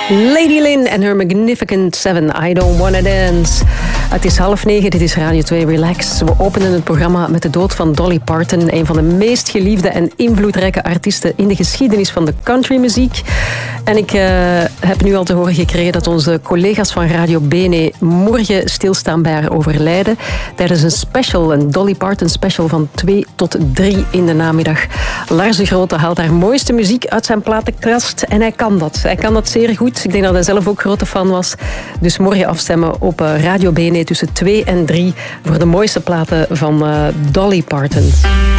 Lady Lynn en her Magnificent Seven, I Don't Wanna Dance. Het is 8:30, dit is Radio 2 Relax. We openen het programma met de dood van Dolly Parton, een van de meest geliefde en invloedrijke artiesten in de geschiedenis van de countrymuziek. En ik heb nu al te horen gekregen dat onze collega's van Radio Bene morgen stilstaan bij haar overlijden. Tijdens een special, een Dolly Parton special van 2 tot 3 in de namiddag. Lars de Grote haalt haar mooiste muziek uit zijn platenkast en hij kan dat. Hij kan dat zeer goed. Ik denk dat hij zelf ook grote fan was. Dus morgen afstemmen op Radio Bene tussen 2 en 3 voor de mooiste platen van Dolly Parton.